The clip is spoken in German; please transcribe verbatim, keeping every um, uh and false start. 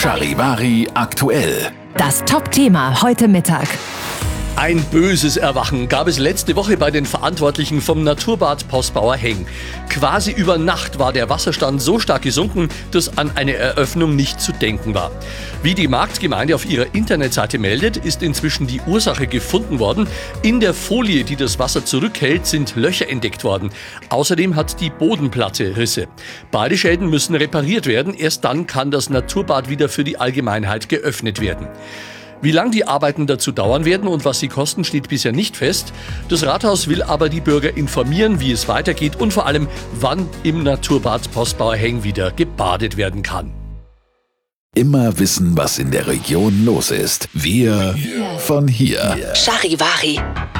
Charivari aktuell. Das Top-Thema heute Mittag. Ein böses Erwachen gab es letzte Woche bei den Verantwortlichen vom Naturbad Postbauer Heng. Quasi über Nacht war der Wasserstand so stark gesunken, dass an eine Eröffnung nicht zu denken war. Wie die Marktgemeinde auf ihrer Internetseite meldet, ist inzwischen die Ursache gefunden worden. In der Folie, die das Wasser zurückhält, sind Löcher entdeckt worden. Außerdem hat die Bodenplatte Risse. Beide Schäden müssen repariert werden. Erst dann kann das Naturbad wieder für die Allgemeinheit geöffnet werden. Wie lang die Arbeiten dazu dauern werden und was sie kosten, steht bisher nicht fest. Das Rathaus will aber die Bürger informieren, wie es weitergeht und vor allem, wann im Naturbad Postbauer Heng wieder gebadet werden kann. Immer wissen, was in der Region los ist. Wir von hier. Charivari.